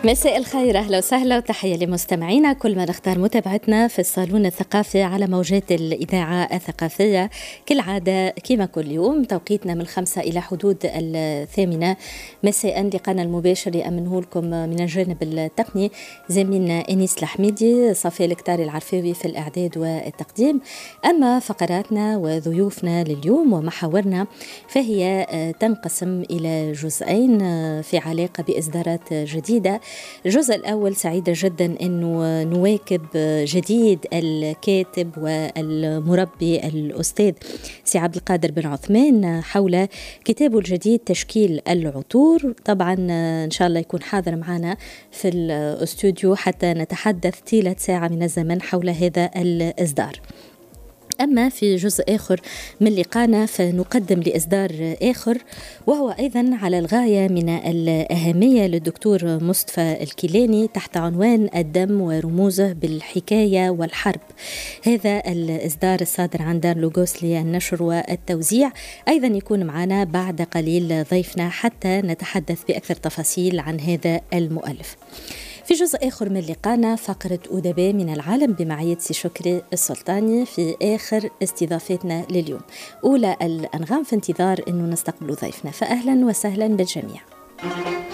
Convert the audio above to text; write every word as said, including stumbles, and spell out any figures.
مساء الخير، أهلا وسهلا وتحية لمستمعينا كل ما نختار متابعتنا في الصالون الثقافي على موجات الإذاعة الثقافية كالعادة كما كل يوم. توقيتنا من الخمسة إلى حدود الثامنة مساء. لقانا المباشر يأمنه لكم من الجانب التقني زميلنا أنيس الحميدي، صفي الكتاري العرفاوي في الإعداد والتقديم. أما فقراتنا وضيوفنا لليوم ومحاورنا فهي تنقسم إلى جزئين في علاقة بإصدارات جديدة. الجزء الأول سعيدة جدا أنه نواكب جديد الكاتب والمربي الأستاذ سي عبد القادر بن عثمان حول كتابه الجديد تشكيل العطور. طبعا إن شاء الله يكون حاضر معنا في الاستوديو حتى نتحدث طيلة ساعة من الزمن حول هذا الإصدار. أما في جزء آخر من لقانا فنقدم لإصدار آخر وهو أيضا على الغاية من الأهمية للدكتور مصطفى الكيلاني تحت عنوان الدم ورموزه بالحكاية والحرب. هذا الإصدار الصادر عن دار لوغوس للنشر والتوزيع. أيضا يكون معنا بعد قليل ضيفنا حتى نتحدث بأكثر تفاصيل عن هذا المؤلف. في جزء آخر من لقانا فقرة أدباء من العالم بمعية سي شكري السلطاني في آخر استضافتنا لليوم. أولى الأنغام في انتظار أنه نستقبل ضيفنا، فأهلا وسهلا بالجميع.